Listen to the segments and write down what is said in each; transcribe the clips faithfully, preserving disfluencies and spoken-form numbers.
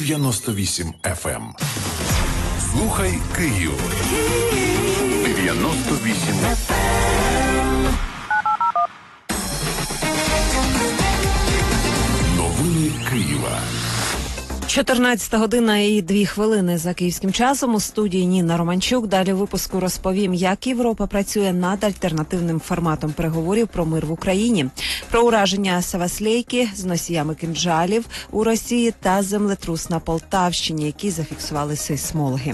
дев'яносто вісім еф ем. Слухай Київ. дев'яносто вісім еф ем. Новини Києва. чотирнадцята година і дві хвилини за київським часом. У студії Ніна Романчук. Далі у випуску розповім, як Європа працює над альтернативним форматом переговорів про мир в Україні, про ураження Саваслейки з носіями кинджалів у Росії та землетрус на Полтавщині, які зафіксували сейсмологи.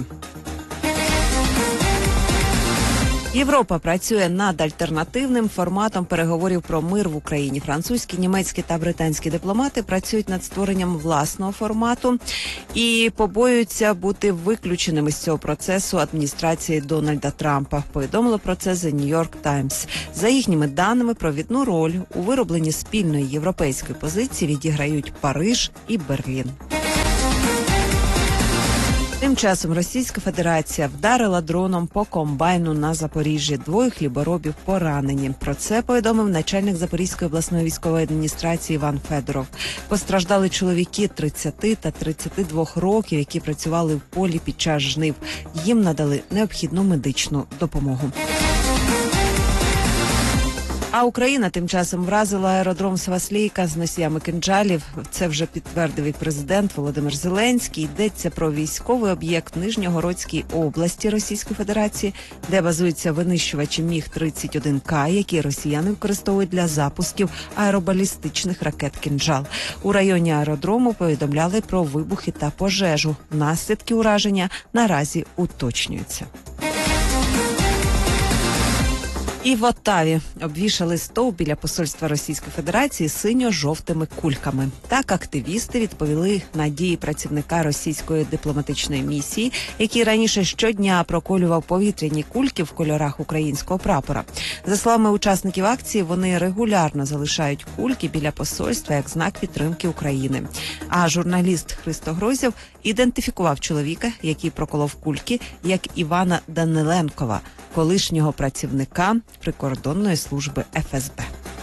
Європа працює над альтернативним форматом переговорів про мир в Україні. Французькі, німецькі та британські дипломати працюють над створенням власного формату і побоюються бути виключеними з цього процесу адміністрації Дональда Трампа. Повідомило про це The New York Times. За їхніми даними, провідну роль у виробленні спільної європейської позиції відіграють Париж і Берлін. Тим часом Російська Федерація вдарила дроном по комбайну на Запоріжжі. Двоє хліборобів поранені. Про це повідомив начальник Запорізької обласної військової адміністрації Іван Федоров. Постраждали чоловіки тридцяти та тридцяти двох років, які працювали в полі під час жнив. Їм надали необхідну медичну допомогу. А Україна тим часом вразила аеродром Саваслейка з носіями кинджалів. Це вже підтвердив і президент Володимир Зеленський. Йдеться про військовий об'єкт в Нижньогородській області Російської Федерації, де базуються винищувачі Міг тридцять один К, які росіяни використовують для запусків аеробалістичних ракет «Кинджал». У районі аеродрому повідомляли про вибухи та пожежу. Наслідки ураження наразі уточнюються. І в Оттаві обвішали стовп біля посольства Російської Федерації синьо-жовтими кульками. Так активісти відповіли на дії працівника російської дипломатичної місії, який раніше щодня проколював повітряні кульки в кольорах українського прапора. За словами учасників акції, вони регулярно залишають кульки біля посольства як знак підтримки України. А журналіст Христо Грозєв ідентифікував чоловіка, який проколов кульки, як Івана Даниленкова, колишнього працівника прикордонної служби еф ес бе.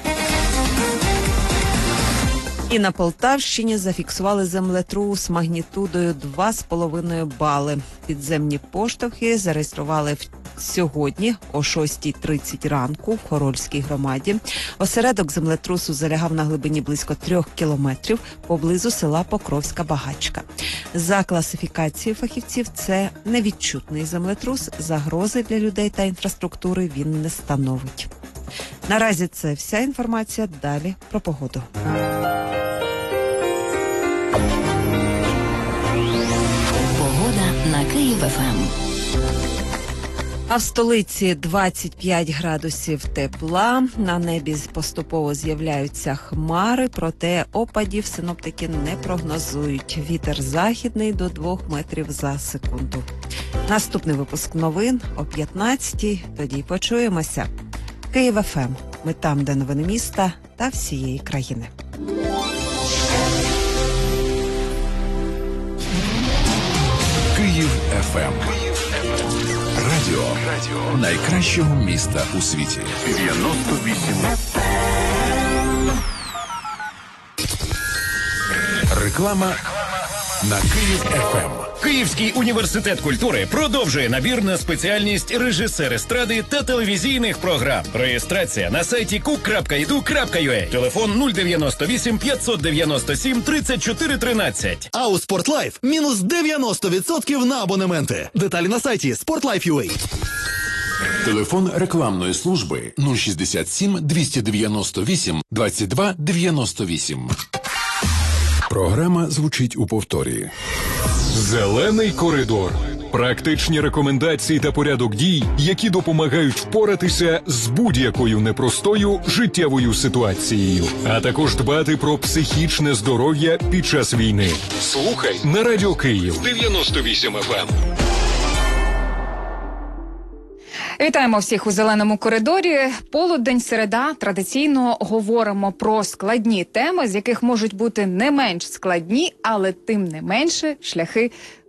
І на Полтавщині зафіксували землетрус магнітудою два з половиною бали. Підземні поштовхи зареєстрували сьогодні о шостій тридцять ранку в Хорольській громаді. Осередок землетрусу залягав на глибині близько трьох кілометрів поблизу села Покровська Багачка. За класифікацією фахівців, це невідчутний землетрус, загрози для людей та інфраструктури він не становить. Наразі це вся інформація, далі про погоду. Погода на Київ-еф ем. А в столиці двадцять п'ять градусів тепла, на небі поступово з'являються хмари, проте опадів синоптики не прогнозують. Вітер західний до двох метрів за секунду. Наступний випуск новин о п'ятнадцятій, тоді почуємося. Київ-еф ем. Ми там, де новини міста та всієї країни. Київ-еф ем. Радіо. Радіо найкращого міста у світі. дев'яносто вісім еф ем. Реклама на Київ-еф ем. Київський університет культури продовжує набір на спеціальність режисер естради та телевізійних програм. Реєстрація на сайті кук крапка і ду крапка ю а. Телефон нуль дев'яносто вісім п'ятсот дев'яносто сім тридцять чотири тринадцять. А у Спортлайф мінус дев'яносто відсотків на абонементи. Деталі на сайті спортлайф крапка ю а. Телефон рекламної служби нуль шістдесят сім двісті дев'яносто вісім двадцять два дев'яносто вісім. Програма звучить у повторі. Зелений коридор. Практичні рекомендації та порядок дій, які допомагають впоратися з будь-якою непростою життєвою ситуацією, а також дбати про психічне здоров'я під час війни. Слухай на Радіо Київ дев'яносто вісім еф ем. Вітаємо всіх у «Зеленому коридорі». Полудень, середа. Традиційно говоримо про складні теми, з яких можуть бути не менш складні, але тим не менше шляхи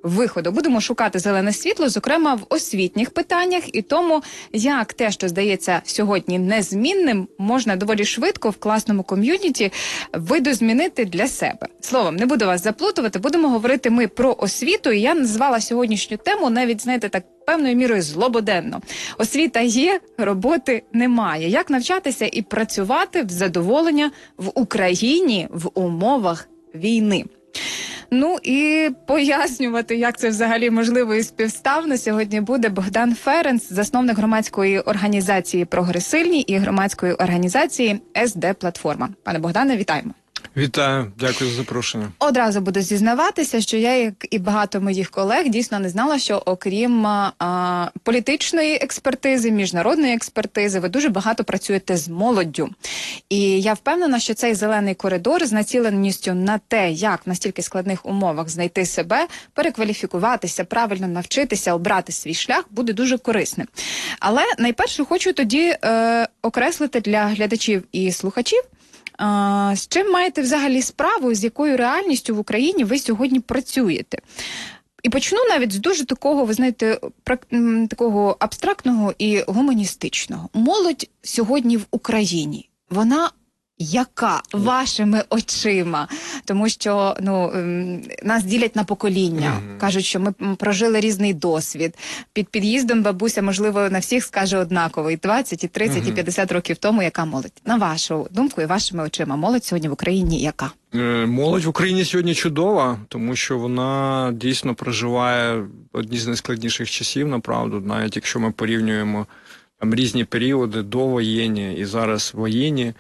виходу. Будемо шукати зелене світло, зокрема в освітніх питаннях і тому, як те, що здається сьогодні незмінним, можна доволі швидко в класному ком'юніті видозмінити для себе. Словом, не буду вас заплутувати, будемо говорити ми про освіту, і я назвала сьогоднішню тему навіть, знаєте, так певною мірою злободенно. Освіта є, роботи немає. Як навчатися і працювати в задоволення в Україні в умовах війни? Ну і пояснювати, як це взагалі можливо і співставно, сьогодні буде Богдан Ференц, засновник громадської організації «Прогресивні» і громадської організації ес де Платформа. Пане Богдане, вітаємо. Вітаю, дякую за запрошення. Одразу буду зізнаватися, що я, як і багато моїх колег, дійсно не знала, що окрім а, політичної експертизи, міжнародної експертизи, ви дуже багато працюєте з молоддю. І я впевнена, що цей зелений коридор з націленістю на те, як в настільки складних умовах знайти себе, перекваліфікуватися, правильно навчитися, обрати свій шлях, буде дуже корисним. Але найперше хочу тоді е, окреслити для глядачів і слухачів, А, з чим маєте взагалі справу, з якою реальністю в Україні ви сьогодні працюєте? І почну навіть з дуже такого, ви знаєте, такого абстрактного і гуманістичного. Молодь сьогодні в Україні, вона яка вашими очима? Тому що ну, нас ділять на покоління. Mm-hmm. Кажуть, що ми прожили різний досвід. Під під'їздом бабуся, можливо, на всіх скаже однаково. І двадцять, і тридцять, mm-hmm. і п'ятдесят років тому яка молодь? На вашу думку і вашими очима, молодь сьогодні в Україні яка? Молодь в Україні сьогодні чудова, тому що вона дійсно проживає одні з найскладніших часів, направду. Навіть якщо ми порівнюємо там різні періоди, довоєнні і зараз воєнні,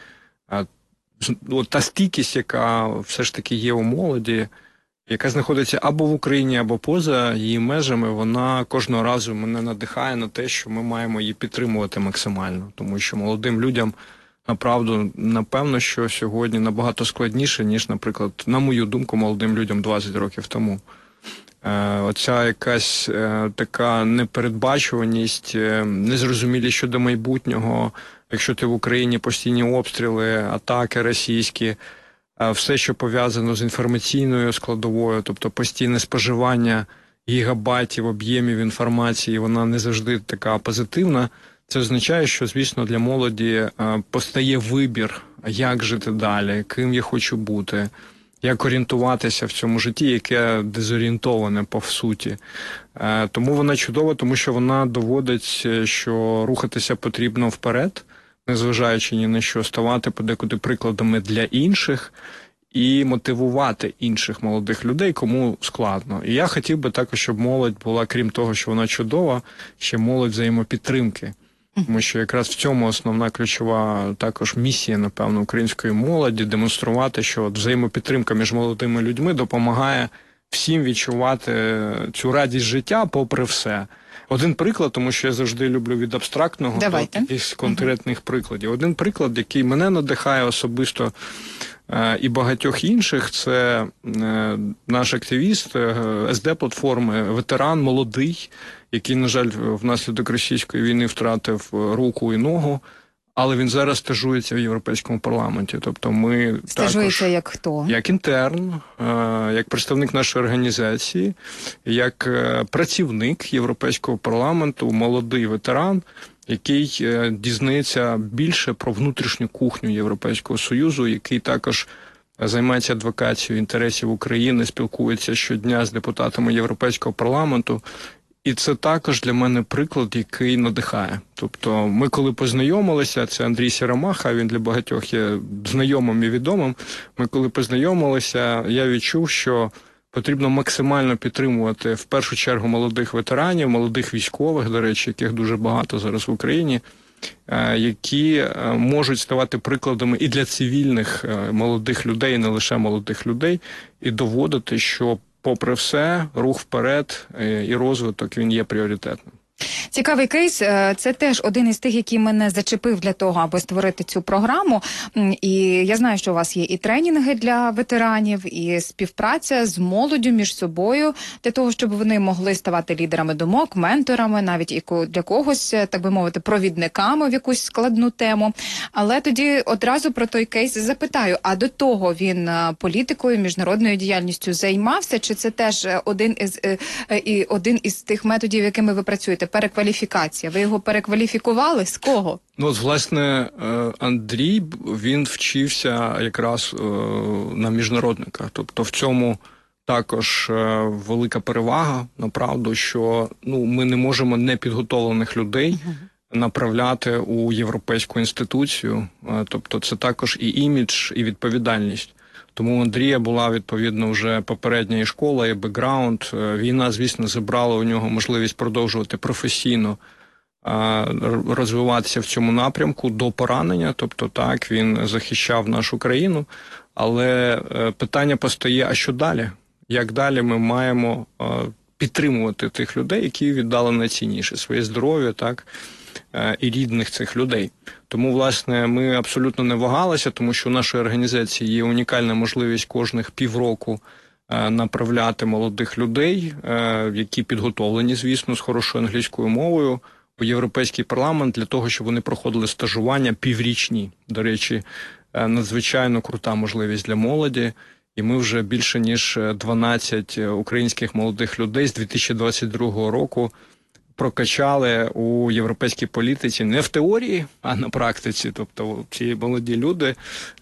та стійкість, яка все ж таки є у молоді, яка знаходиться або в Україні, або поза її межами, вона кожного разу мене надихає на те, що ми маємо її підтримувати максимально. Тому що молодим людям, направду, напевно, що сьогодні набагато складніше, ніж, наприклад, на мою думку, молодим людям двадцять років тому. Е, оця якась е, така непередбачуваність, е, незрозумілість щодо майбутнього. Якщо ти в Україні постійні обстріли, атаки російські, все, що пов'язано з інформаційною складовою, тобто постійне споживання гігабайтів, об'ємів інформації, вона не завжди така позитивна. Це означає, що, звісно, для молоді постає вибір, як жити далі, ким я хочу бути, як орієнтуватися в цьому житті, яке дезорієнтоване по суті. Тому вона чудова, тому що вона доводить, що рухатися потрібно вперед, незважаючи ні на що, ставати подекуди прикладами для інших і мотивувати інших молодих людей, кому складно. І я хотів би також, щоб молодь була, крім того, що вона чудова, ще молодь взаємопідтримки. Тому що якраз в цьому основна ключова також місія, напевно, української молоді – демонструвати, що от взаємопідтримка між молодими людьми допомагає всім відчувати цю радість життя попри все. Один приклад, тому що я завжди люблю від абстрактного до якихось конкретних uh-huh. прикладів. Один приклад, який мене надихає особисто е, і багатьох інших, це е, наш активіст е, ес де Платформи, ветеран, молодий, який, на жаль, внаслідок російської війни втратив руку і ногу, але він зараз стажується в Європейському парламенті. Тобто ми стажується також, як хто? Як інтерн, як представник нашої організації, як працівник Європейського парламенту, молодий ветеран, який дізнається більше про внутрішню кухню Європейського Союзу, який також займається адвокацією інтересів України, спілкується щодня з депутатами Європейського парламенту. І це також для мене приклад, який надихає. Тобто ми коли познайомилися, це Андрій Сіромаха, він для багатьох є знайомим і відомим, ми коли познайомилися, я відчув, що потрібно максимально підтримувати в першу чергу молодих ветеранів, молодих військових, до речі, яких дуже багато зараз в Україні, які можуть ставати прикладами і для цивільних молодих людей, і не лише молодих людей, і доводити, що попри все, рух вперед і розвиток, він є пріоритетним. Цікавий кейс. Це теж один із тих, який мене зачепив для того, аби створити цю програму. І я знаю, що у вас є і тренінги для ветеранів, і співпраця з молоддю між собою, для того, щоб вони могли ставати лідерами думок, менторами, навіть і для когось, так би мовити, провідниками в якусь складну тему. Але тоді одразу про той кейс запитаю, а до того він політикою, міжнародною діяльністю займався, чи це теж один із, і один із тих методів, якими ви працюєте? Перекваліфікація. Ви його перекваліфікували? З кого? Ну, от, власне, Андрій, він вчився якраз на міжнародниках. Тобто в цьому також велика перевага, направду, що ну, ми не можемо непідготовлених людей направляти у європейську інституцію. Тобто це також і імідж, і відповідальність. Тому у Андрія була, відповідно, вже попередня і школа, і бекграунд. Війна, звісно, забрала у нього можливість продовжувати професійно розвиватися в цьому напрямку до поранення. Тобто, так, він захищав нашу країну. Але питання постає, а що далі? Як далі ми маємо підтримувати тих людей, які віддали найцінніше своє здоров'я, так, і рідних цих людей. Тому, власне, ми абсолютно не вагалися, тому що у нашої організації є унікальна можливість кожних півроку направляти молодих людей, які підготовлені, звісно, з хорошою англійською мовою, у Європейський парламент для того, щоб вони проходили стажування піврічні. До речі, надзвичайно крута можливість для молоді. І ми вже більше ніж дванадцять українських молодих людей з дві тисячі двадцять другого року прокачали у європейській політиці не в теорії, а на практиці. Тобто ці молоді люди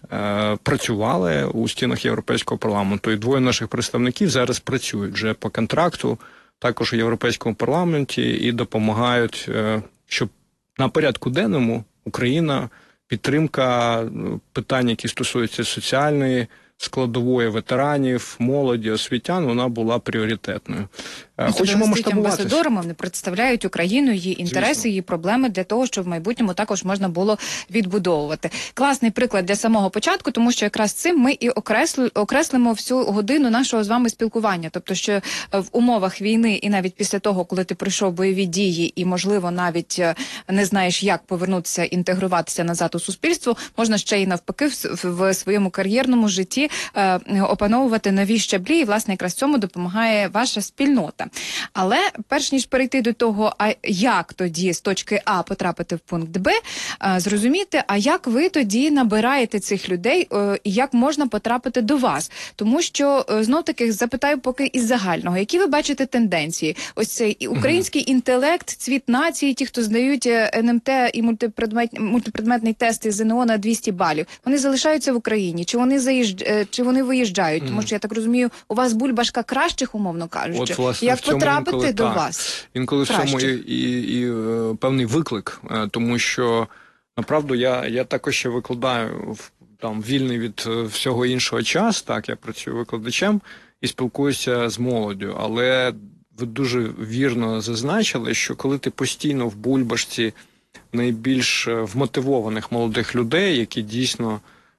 е, працювали у стінах Європейського парламенту. І двоє наших представників зараз працюють вже по контракту, також у Європейському парламенті, і допомагають, е, щоб на порядку денному Україна, підтримка питань, які стосуються соціальної складової ветеранів, молоді, освітян, вона була пріоритетною. Ну, хочемо масштабуватися. Амбасадорами вони представляють Україну, її інтереси, Звісно. її проблеми для того, щоб в майбутньому також можна було відбудовувати. Класний приклад для самого початку, тому що якраз цим ми і окресли, окреслимо всю годину нашого з вами спілкування. Тобто, що в умовах війни і навіть після того, коли ти пройшов бойові дії і, можливо, навіть не знаєш, як повернутися, інтегруватися назад у суспільство, можна ще й навпаки в, в своєму кар'єрному житті е, опановувати нові щаблі, і, власне, якраз цьому допомагає ваша спільнота. Але перш ніж перейти до того, а як тоді з точки А потрапити в пункт Б, зрозуміти, а як ви тоді набираєте цих людей і як можна потрапити до вас. Тому що, знов-таки, запитаю поки із загального, які ви бачите тенденції? Ось цей український mm-hmm. інтелект, цвіт нації, ті, хто здають ен ем те і мультипредмет, мультипредметний тест із ЗНО на двісті балів, вони залишаються в Україні? Чи вони, заїжд... Чи вони виїжджають? Mm-hmm. Тому що, я так розумію, у вас бульбашка кращих, умовно кажучи. От, власне, як потрапити інколи, до так. вас? Інколи Краще. в цьому і, і, і е, певний виклик, е, тому що, направду, я, я також ще викладаю там вільний від всього іншого час, так, я працюю викладачем і спілкуюся з молоддю, але ви дуже вірно зазначили, що коли ти постійно в бульбашці найбільш вмотивованих молодих людей, які дійсно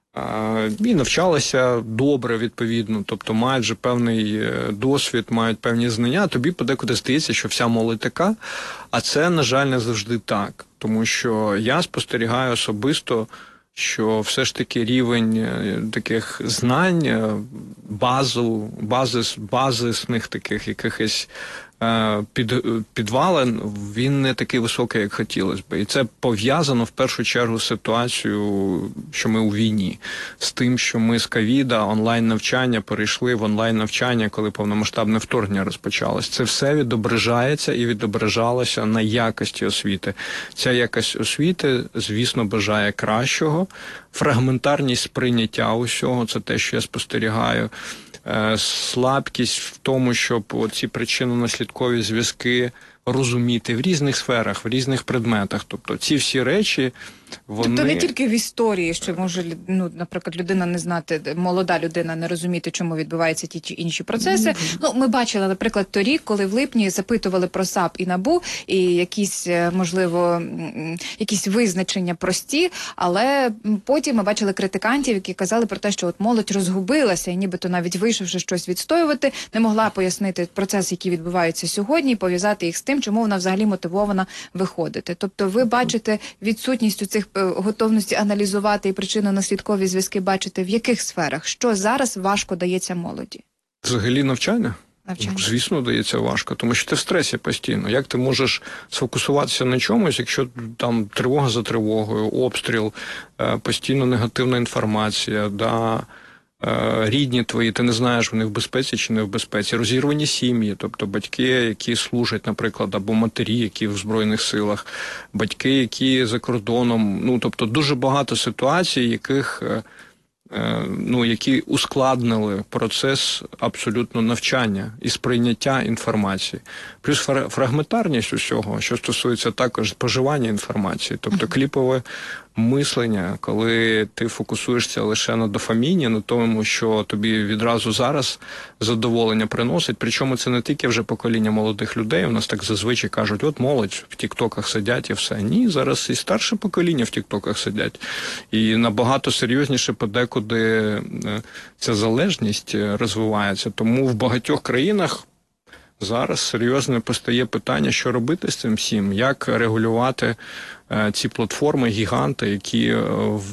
і навчалися добре, відповідно, тобто мають вже певний досвід, мають певні знання, тобі подекуди здається, що вся молодь така, а це, на жаль, не завжди так. Тому що я спостерігаю особисто, що все ж таки рівень таких знань, базу, базис, базисних таких якихось під, підвалин, він не такий високий, як хотілося б. І це пов'язано в першу чергу з ситуацією, що ми у війні. З тим, що ми з ковіда, онлайн-навчання перейшли в онлайн-навчання, коли повномасштабне вторгнення розпочалось. Це все відображається і відображалося на якості освіти. Ця якість освіти, звісно, бажає кращого. Фрагментарність сприйняття усього, це те, що я спостерігаю. Слабкість в тому, щоб ці причинно-наслідкові зв'язки розуміти в різних сферах, в різних предметах. Тобто ці всі речі, вони... Тобто не тільки в історії, що може, ну, наприклад, людина не знати, молода людина не розуміти, чому відбуваються ті чи інші процеси. Mm-hmm. Ну, ми бачили, наприклад, торік, коли в липні запитували про САП і НАБУ, і якісь, можливо, якісь визначення прості, але потім ми бачили критикантів, які казали про те, що от молодь розгубилася, і нібито навіть вийшовши щось відстоювати, не могла пояснити процес, який відбувається сьогодні, і пов'язати їх з тим, тим, чому вона взагалі мотивована виходити. Тобто ви бачите відсутність у цих е, готовності аналізувати і причинно-наслідкові зв'язки бачите в яких сферах? Що зараз важко дається молоді? Взагалі навчання? Навчання. Звісно, дається важко, тому що ти в стресі постійно. Як ти можеш сфокусуватися на чомусь, якщо там тривога за тривогою, обстріл, постійно негативна інформація, да, рідні твої, ти не знаєш, вони в безпеці чи не в безпеці, розірвані сім'ї, тобто батьки, які служать, наприклад, або матері, які в Збройних силах, батьки, які за кордоном, ну, тобто дуже багато ситуацій, яких... ну, які ускладнили процес абсолютно навчання і сприйняття інформації. Плюс фрагментарність усього, що стосується також споживання інформації, тобто кліпове мислення, коли ти фокусуєшся лише на дофаміні, на тому, що тобі відразу зараз задоволення приносить. Причому це не тільки вже покоління молодих людей, у нас так зазвичай кажуть, от молодь в тіктоках сидять і все. Ні, зараз і старше покоління в тіктоках сидять. І набагато серйозніше подекуди ця залежність розвивається. Тому в багатьох країнах зараз серйозно постає питання, що робити з цим всім, як регулювати е, ці платформи, гіганти, які е,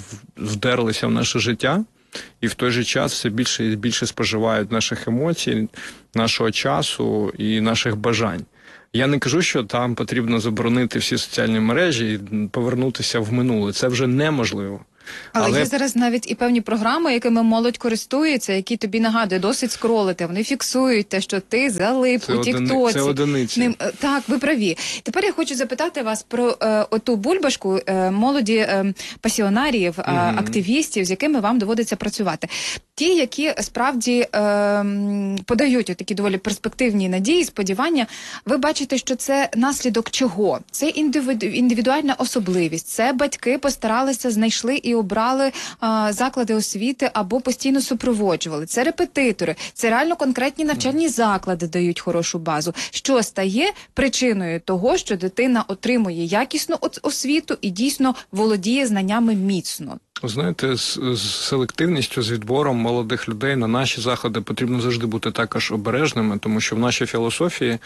вдерлися в наше життя, і в той же час все більше і більше споживають наших емоцій, нашого часу і наших бажань. Я не кажу, що там потрібно заборонити всі соціальні мережі і повернутися в минуле. Це вже неможливо. Але, Але є зараз навіть і певні програми, якими молодь користується, які тобі нагадують, досить скролити. Вони фіксують те, що ти залип це у тіктоці. Це одиниці. Ним, так, ви праві. Тепер я хочу запитати вас про е, оту бульбашку е, молоді е, пасіонарів, е, Мгм. активістів, з якими вам доводиться працювати. Ті, які справді е, подають такі доволі перспективні надії, сподівання, ви бачите, що це наслідок чого? Це індивіду, індивідуальна особливість, це батьки постаралися, знайшли і обрали а, заклади освіти або постійно супроводжували. Це репетитори, це реально конкретні навчальні заклади дають хорошу базу. Що стає причиною того, що дитина отримує якісну освіту і дійсно володіє знаннями міцно? Знаєте, з, з селективністю, з відбором молодих людей на наші заходи потрібно завжди бути також обережними, тому що в нашій філософії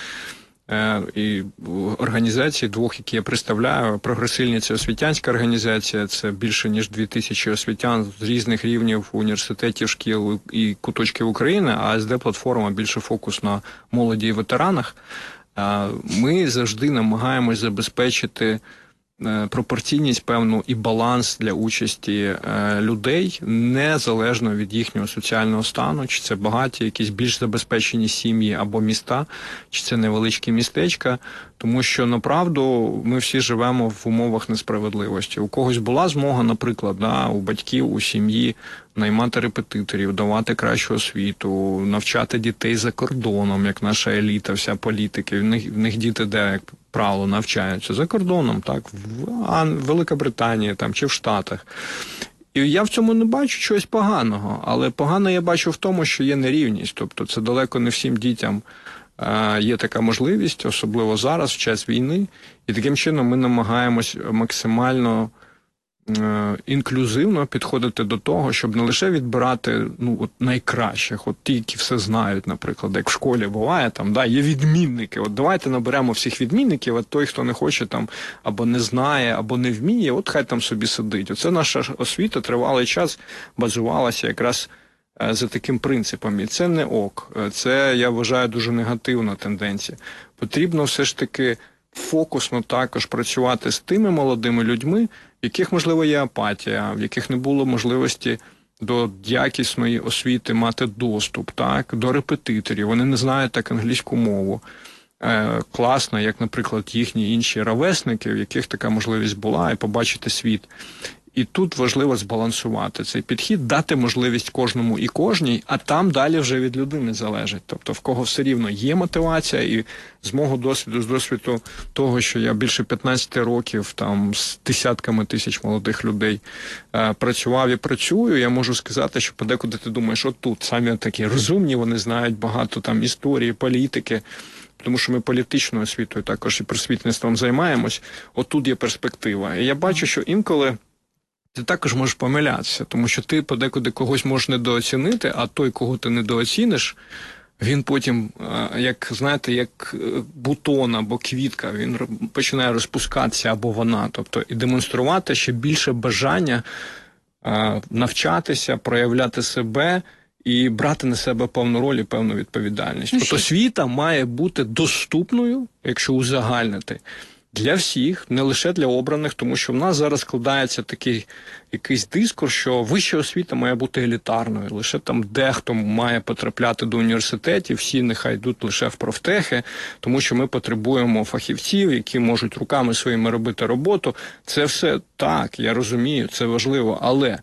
е, і організації двох, які я представляю, прогресивні – це освітянська організація, це більше ніж дві тисячі освітян з різних рівнів університетів, шкіл і куточків України, а ес де-платформа більше фокус на молоді і ветеранах. Е, ми завжди намагаємось забезпечити пропорційність певну і баланс для участі е, людей незалежно від їхнього соціального стану, чи це багаті, якісь більш забезпечені сім'ї або міста, чи це невеличкі містечка, тому що, направду, ми всі живемо в умовах несправедливості. У когось була змога, наприклад, да, у батьків, у сім'ї наймати репетиторів, давати кращу освіту, навчати дітей за кордоном, як наша еліта, вся політики. В них, в них діти де, як правило, навчаються за кордоном, так, в Ан... Велика Британія там, чи в Штатах. І я в цьому не бачу чогось поганого, але погано я бачу в тому, що є нерівність. Тобто це далеко не всім дітям е, є така можливість, особливо зараз, в час війни. І таким чином ми намагаємось максимально інклюзивно підходити до того, щоб не лише відбирати ну, от найкращих, от ті, які все знають, наприклад, як в школі буває, там, да, є відмінники, от давайте наберемо всіх відмінників, а той, хто не хоче там, або не знає, або не вміє, от хай там собі сидить. Оце наша освіта тривалий час базувалася якраз за таким принципом. І це не ок. Це, я вважаю, дуже негативна тенденція. Потрібно все ж таки фокусно також працювати з тими молодими людьми, в яких, можливо, є апатія, в яких не було можливості до якісної освіти мати доступ, так, до репетиторів. Вони не знають так англійську мову. Е, класно, як, наприклад, їхні інші ровесники, в яких така можливість була, і побачити світ. І тут важливо збалансувати цей підхід, дати можливість кожному і кожній, а там далі вже від людини залежить. Тобто в кого все рівно є мотивація, і з мого досвіду, з досвіду того, що я більше п'ятнадцять років там з десятками тисяч молодих людей е, працював і працюю, я можу сказати, що подекуди ти думаєш, от тут самі такі розумні, вони знають багато там історії, політики, тому що ми політичною освітою також і просвітництвом займаємось, от тут є перспектива. І я бачу, що інколи ти також можеш помилятися, тому що ти подекуди когось можеш недооцінити, а той, кого ти недооціниш, він потім, як, знаєте, як бутон або квітка, він починає розпускатися або вона, тобто і демонструвати ще більше бажання навчатися, проявляти себе і брати на себе певну роль і певну відповідальність. Тобто освіта має бути доступною, якщо узагальнити, для всіх, не лише для обраних, тому що в нас зараз складається такий якийсь дискурс, що вища освіта має бути елітарною, лише там дехто має потрапляти до університетів, всі нехай йдуть лише в профтехи, тому що ми потребуємо фахівців, які можуть руками своїми робити роботу. Це все так, я розумію, це важливо, але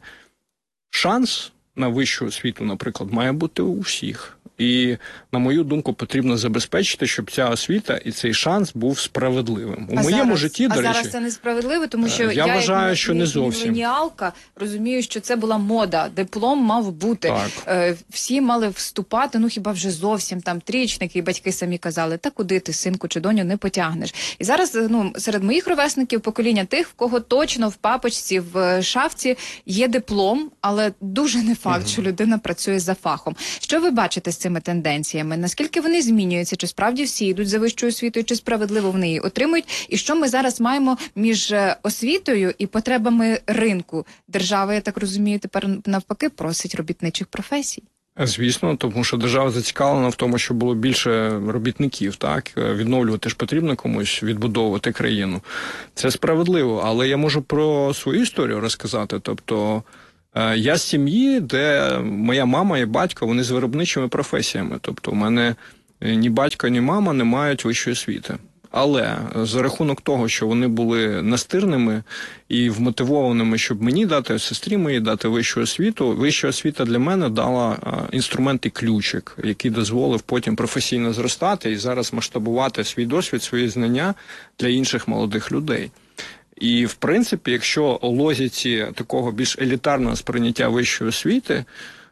шанс на вищу освіту, наприклад, має бути у всіх. І, на мою думку, потрібно забезпечити, щоб ця освіта і цей шанс був справедливим. У а моєму зараз, житті, до а речі... зараз це несправедливо, тому що я, я вважаю, як що не зовсім. міленіалка розумію, що це була мода. Диплом мав бути. Так. Е, всі мали вступати, ну хіба вже зовсім там трічники, і батьки самі казали, та куди ти, синку чи доню, не потягнеш. І зараз, ну, серед моїх ровесників покоління тих, в кого точно в папочці, в шафці є диплом, але дуже не факт, угу. що людина працює за фахом. Що ви бачите з цими тенденціями? Наскільки вони змінюються? Чи справді всі йдуть за вищою освітою, чи справедливо вони її отримують? І що ми зараз маємо між освітою і потребами ринку? Держава, я так розумію, тепер навпаки просить робітничих професій. Звісно, тому що держава зацікавлена в тому, щоб було більше робітників, так? Відновлювати ж потрібно комусь, відбудовувати країну. Це справедливо, але я можу про свою історію розказати. Тобто, я з сім'ї, де моя мама і батько, вони з виробничими професіями. Тобто, у мене ні батько, ні мама не мають вищої освіти. Але за рахунок того, що вони були настирними і вмотивованими, щоб мені дати, сестрі моїй дати вищу освіту, вища освіта для мене дала інструмент і ключик, який дозволив потім професійно зростати і зараз масштабувати свій досвід, свої знання для інших молодих людей. І, в принципі, якщо у логіці такого більш елітарного сприйняття вищої освіти,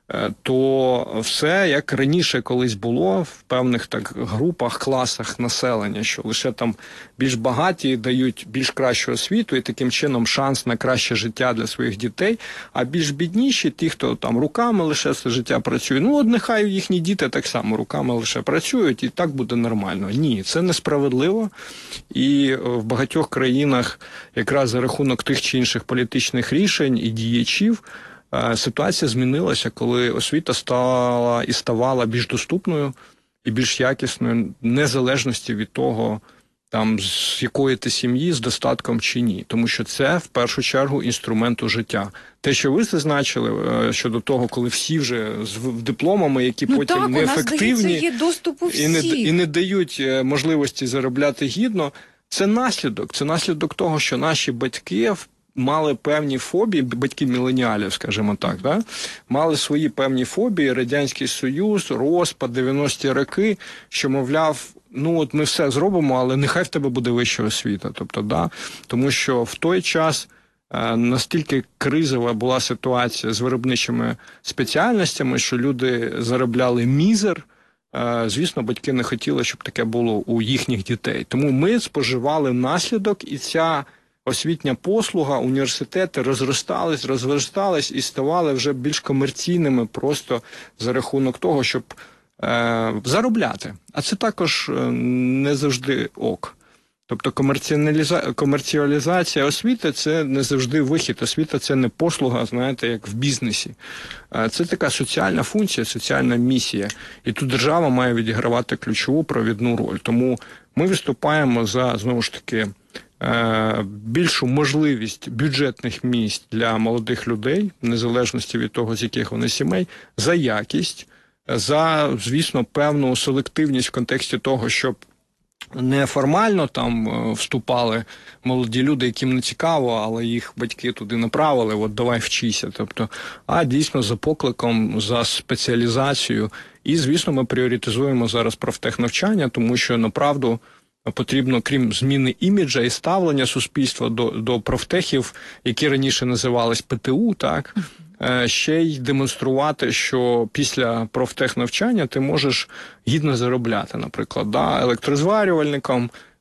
то все, як раніше колись було, в певних так групах, класах населення, що лише там більш багаті дають більш кращу освіту і таким чином шанс на краще життя для своїх дітей, а більш бідніші, ті, хто там руками лише все життя працює, ну от нехай їхні діти так само руками лише працюють і так буде нормально. Ні, це несправедливо. І в багатьох країнах якраз за рахунок тих чи інших політичних рішень і діячів ситуація змінилася, коли освіта стала і ставала більш доступною і більш якісною, незалежності від того, там, з якої ти сім'ї, з достатком чи ні. Тому що це, в першу чергу, інструменту життя. Те, що ви зазначили щодо того, коли всі вже з дипломами, які ну потім так, неефективні, у нас, здається, є доступ у всіх. І, не, і не дають можливості заробляти гідно, це наслідок. Це наслідок того, що наші батьки мали певні фобії, батьки міленіалів, скажімо так, да? Мали свої певні фобії, Радянський Союз, розпад, дев'яності роки, що, мовляв, ну от ми все зробимо, але нехай в тебе буде вища освіта. Тобто, да? Тому що в той час е, настільки кризова була ситуація з виробничими спеціальностями, що люди заробляли мізер. Е, звісно, батьки не хотіли, щоб таке було у їхніх дітей. Тому ми споживали наслідок, і ця освітня послуга, університети розростались, розростались і ставали вже більш комерційними просто за рахунок того, щоб е, заробляти. А це також не завжди ок. Тобто комерціаліза... комерціалізація освіти – це не завжди вихід. Освіта – це не послуга, знаєте, як в бізнесі. Це така соціальна функція, соціальна місія. І тут держава має відігравати ключову провідну роль. Тому ми виступаємо за, знову ж таки, більшу можливість бюджетних місць для молодих людей, в незалежності від того, з яких вони сімей, за якість, за, звісно, певну селективність в контексті того, щоб не формально там вступали молоді люди, яким не цікаво, але їх батьки туди направили, от давай вчися. Тобто, а дійсно за покликом, за спеціалізацію. І, звісно, ми пріоритизуємо зараз профтехнавчання, тому що, направду, потрібно, крім зміни іміджа і ставлення суспільства до, до профтехів, які раніше називались ПТУ, так, ще й демонструвати, що після профтехнавчання ти можеш гідно заробляти, наприклад, да, електрозварювальником,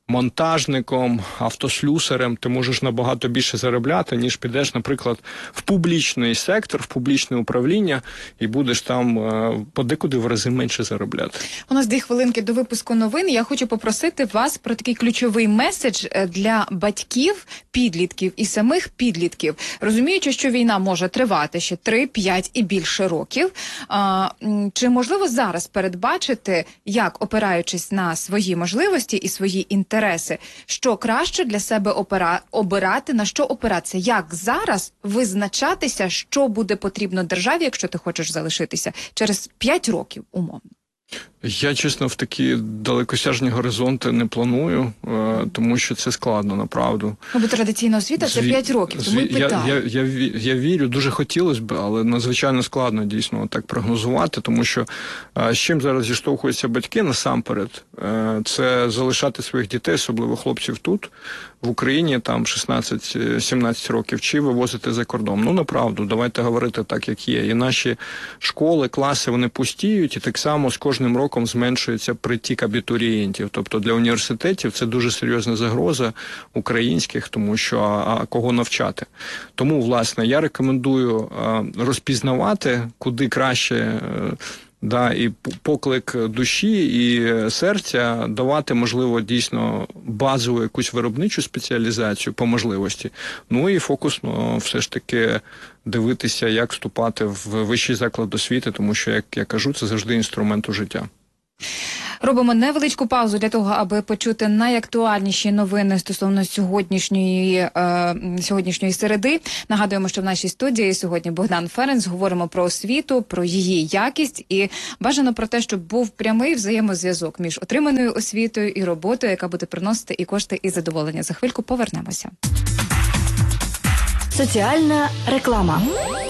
монтажником, автослюсарем, ти можеш набагато більше заробляти, ніж підеш, наприклад, в публічний сектор, в публічне управління, і будеш там е, подекуди в рази менше заробляти. У нас дві хвилинки до випуску новин. Я хочу попросити вас про такий ключовий меседж для батьків, підлітків і самих підлітків. Розуміючи, що війна може тривати ще три, п'ять і більше років, а, чи можливо зараз передбачити, як, опираючись на свої можливості і свої інтереси, що краще для себе опера... обирати, на що опиратися? Як зараз визначатися, що буде потрібно державі, якщо ти хочеш залишитися через п'ять років, умовно? Я, чесно, в такі далекосяжні горизонти не планую, тому що це складно, направду. Ну, бо традиційна освіта – це п'ять років, тому і питаю. Я, я, я, я вірю, дуже хотілося б, але надзвичайно складно, дійсно, так прогнозувати, тому що з чим зараз зіштовхуються батьки насамперед, це залишати своїх дітей, особливо хлопців тут, в Україні, там, шістнадцять-сімнадцять років, чи вивозити за кордон. Ну, направду, давайте говорити так, як є. І наші школи, класи, вони пустіють, і так само з кожним роком зменшується притік абітурієнтів. Тобто для університетів це дуже серйозна загроза українських, тому що а, а кого навчати. Тому, власне, я рекомендую а, розпізнавати, куди краще а, да, і поклик душі і серця давати, можливо, дійсно базову якусь виробничу спеціалізацію по можливості. Ну і фокусно все ж таки дивитися, як вступати в вищий заклад освіти, тому що, як я кажу, це завжди інструмент у життя. Робимо невеличку паузу для того, аби почути найактуальніші новини стосовно сьогоднішньої, е, сьогоднішньої середи. Нагадуємо, що в нашій студії сьогодні Богдан Ференц. Говоримо про освіту, про її якість і бажано про те, щоб був прямий взаємозв'язок між отриманою освітою і роботою, яка буде приносити і кошти, і задоволення. За хвильку повернемося. Соціальна реклама.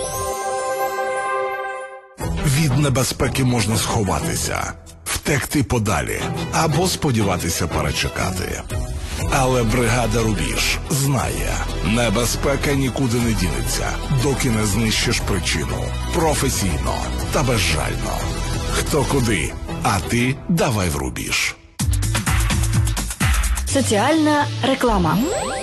Від небезпеки можна сховатися, втекти подалі або сподіватися перечекати. Але бригада «Рубіж» знає, небезпека нікуди не дінеться, доки не знищиш причину. Професійно та безжально. Хто куди, а ти давай в «Рубіж». Соціальна реклама.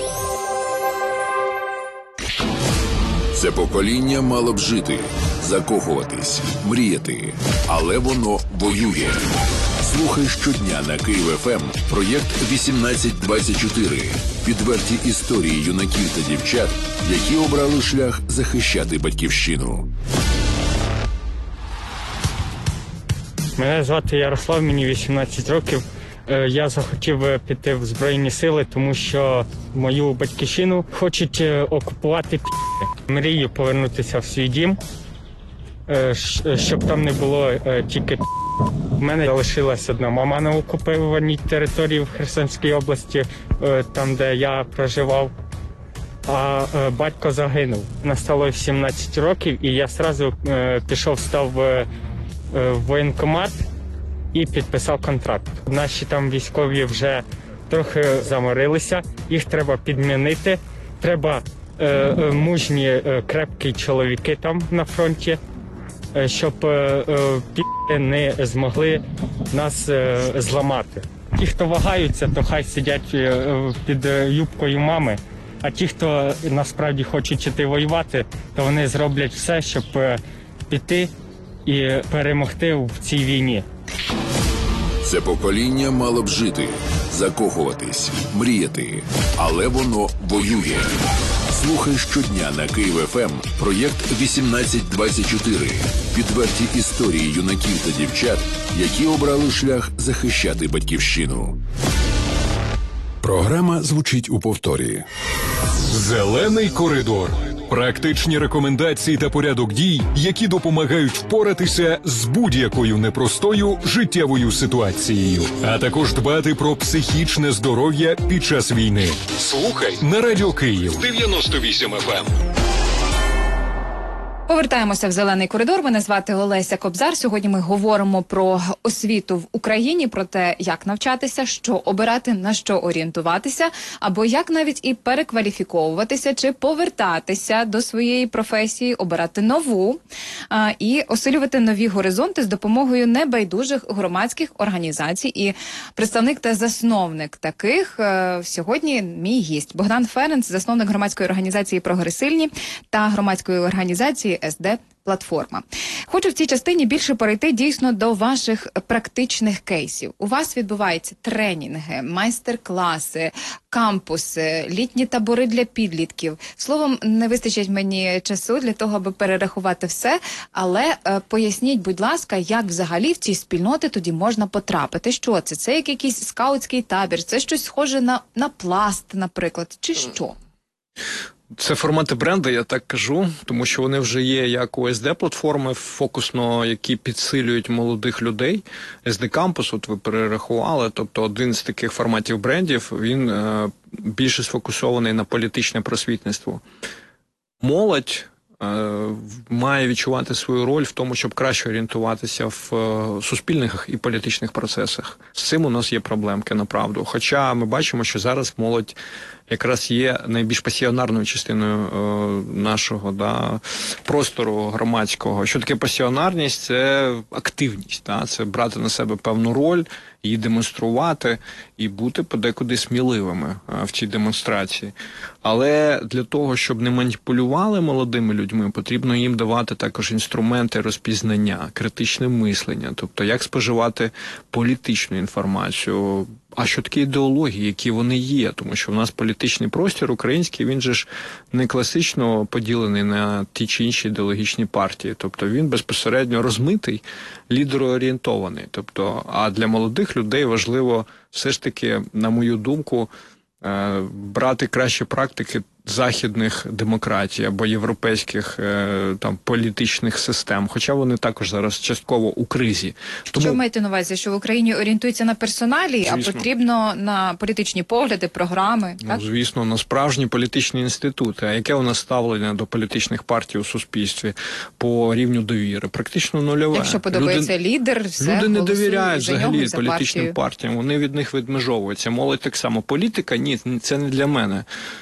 Це покоління мало б жити, закохуватись, мріяти, але воно воює. Слухай щодня на Київ еф ем проєкт вісімнадцять двадцять чотири. Підверті історії юнаків та дівчат, які обрали шлях захищати батьківщину. Мене звати Ярослав, мені вісімнадцять років. Я захотів піти в Збройні сили, тому що мою батьківщину хочуть окупувати пі***и. Мрію повернутися в свій дім, щоб там не було тільки пі***и. У мене залишилась одна мама на окупованій території в Херсонській області, там, де я проживав, а батько загинув. Настало сімнадцять років, і я одразу пішов, став в воєнкомат і підписав контракт. Наші там військові вже трохи заморилися, їх треба підмінити. Треба е, е, мужні, е, крепкі чоловіки там на фронті, е, щоб е, е, не змогли нас е, зламати. Ті, хто вагаються, то хай сидять е, під юбкою мами, а ті, хто насправді хочуть іти воювати, то вони зроблять все, щоб е, піти і перемогти в цій війні. Це покоління мало б жити, закохуватись, мріяти, але воно воює. Слухай щодня на Київ еф ем проєкт вісімнадцять двадцять чотири. Підверті історії юнаків та дівчат, які обрали шлях захищати батьківщину. Програма звучить у повторі. Зелений коридор. Практичні рекомендації та порядок дій, які допомагають впоратися з будь-якою непростою життєвою ситуацією, а також дбати про психічне здоров'я під час війни. Слухай на Радіо Київ дев'яносто вісім еф ем. Повертаємося в «Зелений коридор». Мене звати Олеся Кобзар. Сьогодні ми говоримо про освіту в Україні, про те, як навчатися, що обирати, на що орієнтуватися, або як навіть і перекваліфіковуватися, чи повертатися до своєї професії, обирати нову а, і осилювати нові горизонти з допомогою небайдужих громадських організацій. І представник та засновник таких а, сьогодні мій гість Богдан Ференц, засновник громадської організації «Прогресильні» та громадської організації ес де Платформа. Хочу в цій частині більше перейти дійсно до ваших практичних кейсів. У вас відбуваються тренінги, майстер-класи, кампуси, літні табори для підлітків. Словом, не вистачить мені часу для того, аби перерахувати все, але е, поясніть, будь ласка, як взагалі в ці спільноти тоді можна потрапити? Що це? Це як якийсь скаутський табір? Це щось схоже на, на пласт, наприклад? Чи що? Це формати бренду, я так кажу, тому що вони вже є як у ес де-платформи, фокусно, які підсилюють молодих людей. ес де-кампус, от ви перерахували, тобто один з таких форматів брендів, він е, більше сфокусований на політичне просвітництво. Молодь е, має відчувати свою роль в тому, щоб краще орієнтуватися в е, суспільних і політичних процесах. З цим у нас є проблемки, направду. Хоча ми бачимо, що зараз молодь якраз є найбільш пасіонарною частиною е, нашого да, простору громадського. Що таке пасіонарність? Це активність, да? Це брати на себе певну роль, її демонструвати і бути подекуди сміливими е, в цій демонстрації. Але для того, щоб не маніпулювали молодими людьми, потрібно їм давати також інструменти розпізнання, критичне мислення, тобто як споживати політичну інформацію, а що таке ідеології, які вони є, тому що в нас політичний простір український, він же ж не класично поділений на ті чи інші ідеологічні партії, тобто він безпосередньо розмитий, лідероорієнтований. Тобто, а для молодих людей важливо все ж таки, на мою думку, брати кращі практики західних демократій або європейських е, там політичних систем, хоча вони також зараз частково у кризі. Тому... Що маєте на увазі, що в Україні орієнтуються на персоналі, звісно, а потрібно на політичні погляди, програми? Ну, так? Звісно, на справжні політичні інститути. А яке у нас ставлення до політичних партій у суспільстві по рівню довіри? Практично нульове. Якщо подобається люди... лідер, все, люди не довіряють за взагалі нього, за політичним партію. партіям. Вони від них відмежовуються. Молодь так само. Політика? Ні, це не для мене.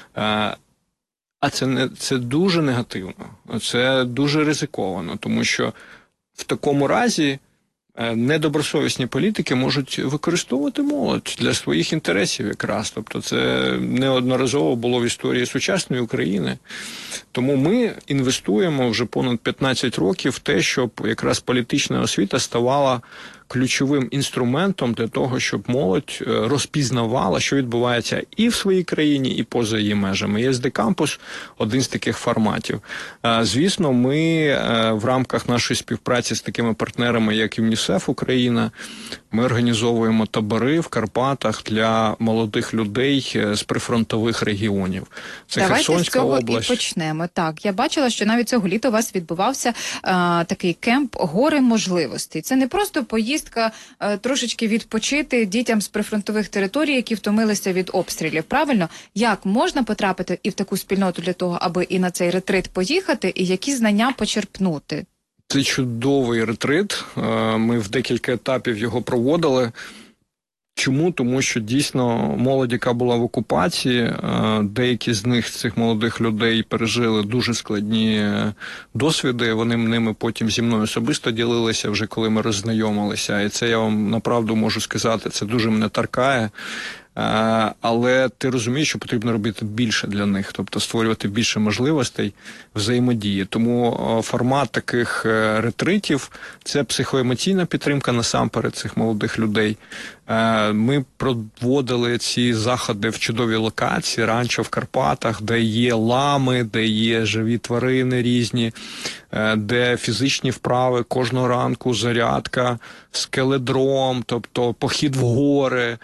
А це не це дуже негативно, це дуже ризиковано, тому що в такому разі недобросовісні політики можуть використовувати молодь для своїх інтересів якраз. Тобто це неодноразово було в історії сучасної України. Тому ми інвестуємо вже понад п'ятнадцять років в те, щоб якраз політична освіта ставала ключовим інструментом для того, щоб молодь розпізнавала, що відбувається і в своїй країні, і поза її межами. ес де-кампус – один з таких форматів. Звісно, ми в рамках нашої співпраці з такими партнерами, як ЮНІСЕФ Україна, ми організовуємо табори в Карпатах для молодих людей з прифронтових регіонів. Це Давайте Херсонська з цього область. І почнемо. Так, я бачила, що навіть цього літа у вас відбувався а, такий кемп «Гори можливостей». Це не просто поїздка а, трошечки відпочити дітям з прифронтових територій, які втомилися від обстрілів. Правильно? Як можна потрапити і в таку спільноту для того, аби і на цей ретрит поїхати, і які знання почерпнути? Це чудовий ретрит. Ми в декілька етапів його проводили. Чому? Тому що дійсно молодь, яка була в окупації, деякі з них, з цих молодих людей, пережили дуже складні досвіди. Вони ними потім зі мною особисто ділилися, вже коли ми роззнайомилися. І це я вам направду можу сказати, це дуже мене торкає. Але ти розумієш, що потрібно робити більше для них, тобто створювати більше можливостей взаємодії. Тому формат таких ретритів – це психоемоційна підтримка насамперед цих молодих людей. Ми проводили ці заходи в чудовій локації, ранчо в Карпатах, де є лами, де є живі тварини різні, де фізичні вправи кожного ранку, зарядка, скеледром, тобто похід в гори,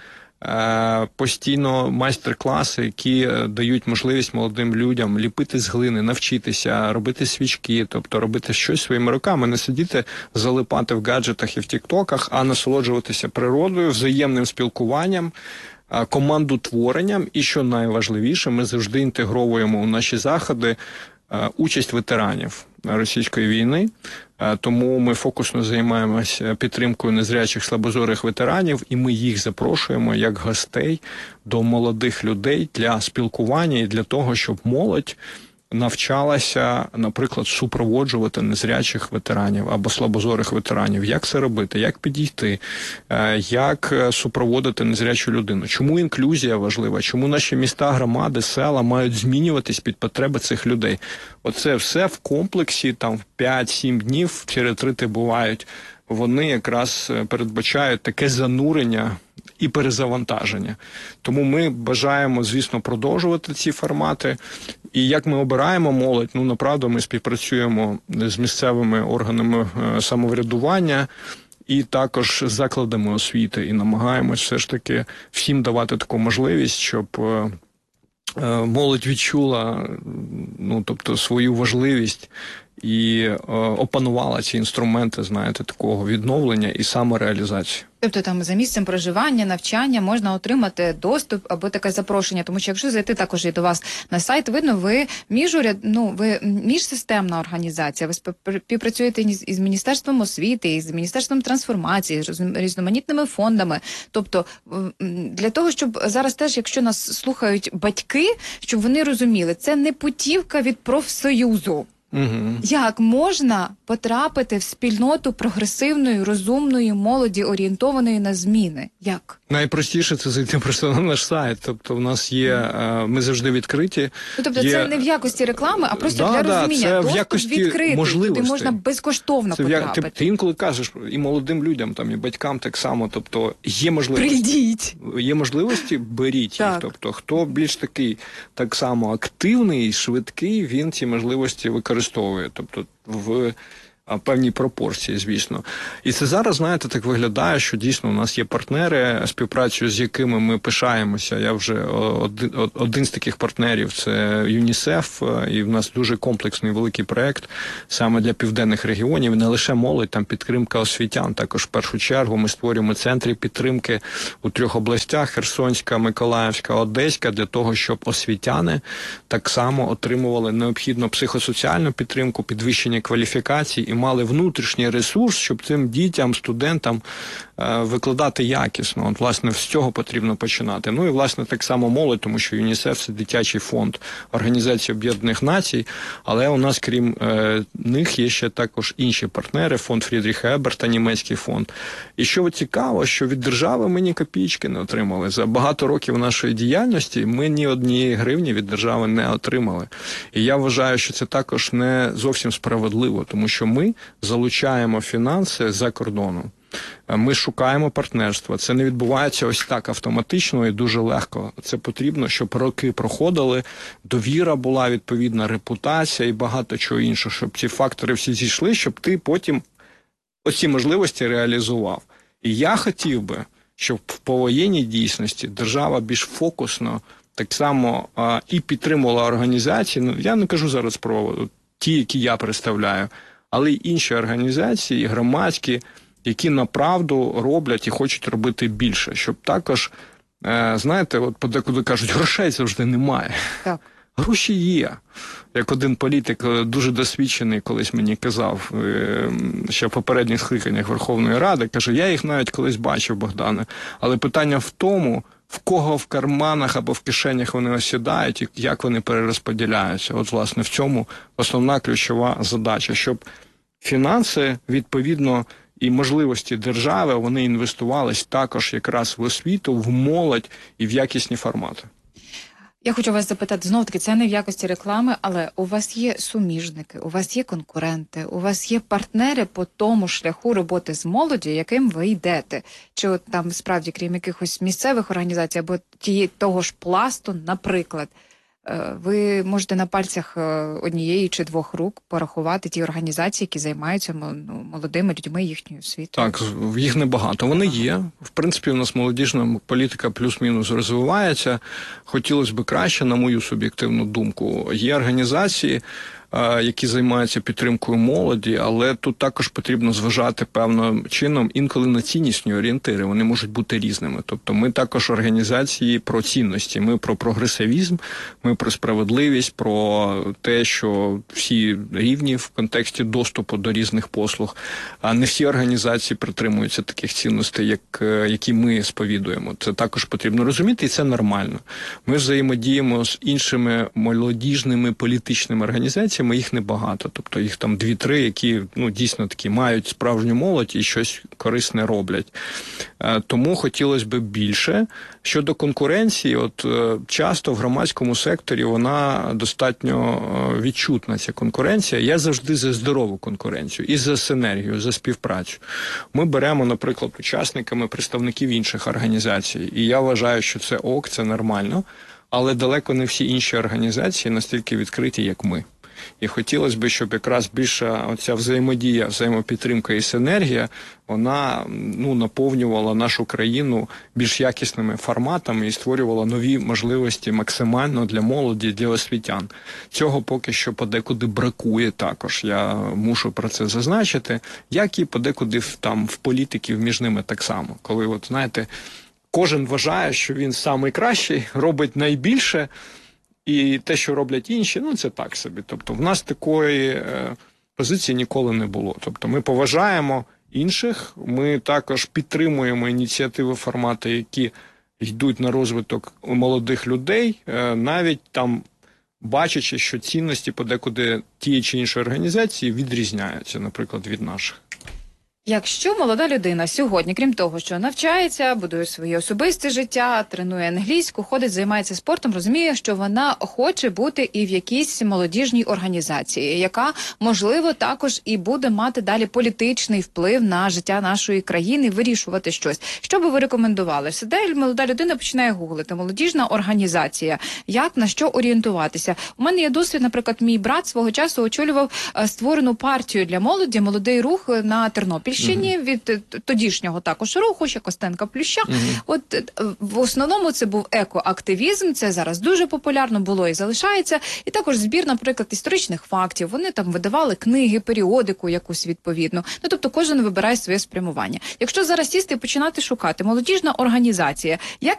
постійно майстер-класи, які дають можливість молодим людям ліпити з глини, навчитися, робити свічки, тобто робити щось своїми руками, не сидіти, залипати в гаджетах і в тіктоках, а насолоджуватися природою, взаємним спілкуванням, командотворенням і, що найважливіше, ми завжди інтегровуємо у наші заходи участь ветеранів. російської війни. Тому ми фокусно займаємося підтримкою незрячих слабозорих ветеранів, і ми їх запрошуємо як гостей до молодих людей для спілкування і для того, щоб молодь навчалася, наприклад, супроводжувати незрячих ветеранів або слабозорих ветеранів. Як це робити? Як підійти? Як супроводити незрячу людину? Чому інклюзія важлива? Чому наші міста, громади, села мають змінюватись під потреби цих людей? Оце все в комплексі, там, в п'ять-сім днів, ці ретрити бувають, вони якраз передбачають таке занурення і перезавантаження. Тому ми бажаємо, звісно, продовжувати ці формати. І як ми обираємо молодь, ну, направду, ми співпрацюємо з місцевими органами самоврядування і також з закладами освіти. І намагаємось все ж таки всім давати таку можливість, щоб молодь відчула, ну, тобто, свою важливість і е, опанувала ці інструменти, знаєте, такого відновлення і самореалізації. Тобто там за місцем проживання, навчання можна отримати доступ або таке запрошення, тому що якщо зайти також і до вас на сайт, видно, ви міжуряд, ну, ви міжсистемна організація, ви співпрацюєте із Міністерством освіти, із Міністерством трансформації, з різноманітними фондами. Тобто для того, щоб зараз теж, якщо нас слухають батьки, щоб вони розуміли, це не путівка від профсоюзу. Угу. Як можна потрапити в спільноту прогресивної, розумної молоді, орієнтованої на зміни? Як? Найпростіше це зайти просто на наш сайт. Тобто в нас є, ми завжди відкриті. Ну, тобто є... це не в якості реклами, а просто да, для да, розуміння. Це доступ в якості відкритий, можливостей. туди можна безкоштовно це потрапити. Ти, ти інколи кажеш, і молодим людям, там, і батькам так само, тобто є можливості. Прийдіть! Є можливості, беріть так. їх. Тобто хто більш такий, так само активний, швидкий, він ці можливості використовує. Тобто в певній пропорції, звісно. І це зараз, знаєте, так виглядає, що дійсно у нас є партнери, співпрацю з якими ми пишаємося. Я вже один, один з таких партнерів – це ЮНІСЕФ, і в нас дуже комплексний великий проєкт саме для південних регіонів. Не лише молодь, там підтримка освітян. Також в першу чергу ми створюємо центри підтримки у трьох областях – Херсонська, Миколаївська, Одеська, для того, щоб освітяни так само отримували необхідну психосоціальну підтримку, підвищення кваліфікації і мали внутрішній ресурс, щоб цим дітям, студентам е, викладати якісно. От, власне, з цього потрібно починати. Ну і, власне, так само молодь, тому що ЮНІСЕФ – це дитячий фонд Організації Об'єднаних Націй, але у нас, крім е, них, є ще також інші партнери, фонд Фрідріха Еберта, німецький фонд. І що цікаво, що від держави ми ні копійки не отримали. За багато років нашої діяльності ми ні однієї гривні від держави не отримали. І я вважаю, що це також не зовсім справедливо, тому що ми залучаємо фінанси за кордону. Ми шукаємо партнерства. Це не відбувається ось так автоматично і дуже легко. Це потрібно, щоб роки проходили, довіра була, відповідна репутація і багато чого іншого, щоб ці фактори всі зійшли, щоб ти потім оці можливості реалізував. І я хотів би, щоб в повоєнній дійсності держава більш фокусно так само а, і підтримувала організації. Ну, я не кажу зараз про ті, які я представляю, але й інші організації, громадські, які направду роблять і хочуть робити більше. Щоб також, е, знаєте, от подекуди кажуть, грошей завжди немає. Так. Гроші є. Як один політик дуже досвідчений колись мені казав, е, ще в попередніх скликаннях Верховної Ради, каже, я їх навіть колись бачив, Богдане, але питання в тому, в кого в карманах або в кишенях вони осідають і як вони перерозподіляються. От, власне, в цьому основна ключова задача, щоб фінанси, відповідно, і можливості держави, вони інвестувались також якраз в освіту, в молодь і в якісні формати. Я хочу вас запитати, знов-таки, це не в якості реклами, але у вас є суміжники, у вас є конкуренти, у вас є партнери по тому шляху роботи з молоддю, яким ви йдете? Чи от там, справді, крім якихось місцевих організацій або тієї, того ж пласту, наприклад, ви можете на пальцях однієї чи двох рук порахувати ті організації, які займаються ну, молодими людьми, їхньою освітою? Так, їх небагато. Вони є. В принципі, у нас молодіжна політика плюс-мінус розвивається. Хотілося б краще, на мою суб'єктивну думку. Є організації, які займаються підтримкою молоді, але тут також потрібно зважати певним чином інколи на ціннісні орієнтири. Вони можуть бути різними. Тобто ми також організації про цінності, ми про прогресивізм, ми про справедливість, про те, що всі рівні в контексті доступу до різних послуг. А не всі організації притримуються таких цінностей, як, які ми сповідуємо. Це також потрібно розуміти, і це нормально. Ми взаємодіємо з іншими молодіжними політичними організаціями, їх небагато. Тобто їх там дві-три, які ну, дійсно такі мають справжню молодь і щось корисне роблять. Тому хотілося б більше. Щодо конкуренції, от часто в громадському секторі вона достатньо відчутна, ця конкуренція. Я завжди за здорову конкуренцію і за синергію, за співпрацю. Ми беремо, наприклад, учасниками представників інших організацій. І я вважаю, що це ок, це нормально, але далеко не всі інші організації настільки відкриті, як ми. І хотілося б, щоб якраз більша оця взаємодія, взаємопідтримка і синергія, вона ну, наповнювала нашу країну більш якісними форматами і створювала нові можливості максимально для молоді, для освітян. Цього поки що подекуди бракує також, я мушу про це зазначити, як і подекуди там в політиків між ними так само. Коли, от, знаєте, кожен вважає, що він найкращий, робить найбільше, і те, що роблять інші, ну це так собі. Тобто в нас такої е, позиції ніколи не було. Тобто ми поважаємо інших, ми також підтримуємо ініціативи, формати, які йдуть на розвиток молодих людей, е, навіть там бачачи, що цінності подекуди тієї чи іншої організації відрізняються, наприклад, від наших. Якщо молода людина сьогодні, крім того, що навчається, будує своє особисте життя, тренує англійську, ходить, займається спортом, розуміє, що вона хоче бути і в якійсь молодіжній організації, яка, можливо, також і буде мати далі політичний вплив на життя нашої країни, вирішувати щось. Що би ви рекомендували? Сидить молода людина, починає гуглити. Молодіжна організація. Як, на що орієнтуватися? У мене є досвід, наприклад, мій брат свого часу очолював створену партію для молоді, молодий рух на Тернопіль. Uh-huh. Від тодішнього також руху, ще Костенка Плюща. Uh-huh. От в основному це був екоактивізм, це зараз дуже популярно було і залишається. І також збір, наприклад, історичних фактів. Вони там видавали книги, періодику якусь відповідну. Ну, тобто кожен вибирає своє спрямування. Якщо зараз сісти і починати шукати молодіжна організація, як